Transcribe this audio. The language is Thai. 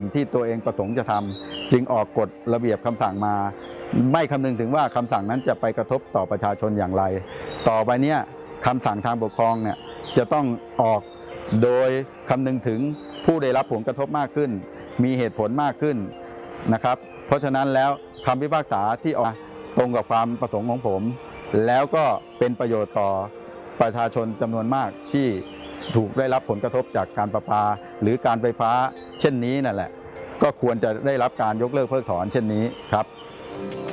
ที่ตัวเองประสงค์จะทำจึงออกกฎระเบียบคำสั่งมาไม่คำนึงถึงว่าคำสั่งนั้นจะไปกระทบต่อประชาชนอย่างไรต่อไปเนี้ยคำสั่งทางปกครองเนี่ยจะต้องออกโดยคำนึงถึงผู้ได้รับผลกระทบมากขึ้นมีเหตุผลมากขึ้นนะครับเพราะฉะนั้นแล้วคำพิพากษาที่ออกตรงกับความประสงค์ของผมแล้วก็เป็นประโยชน์ต่อประชาชนจำนวนมากที่ถูกได้รับผลกระทบจากการประปาหรือการไฟฟ้าเช่นนี้นั่นแหละก็ควรจะได้รับการยกเลิกเพิกถอนเช่นนี้ครับ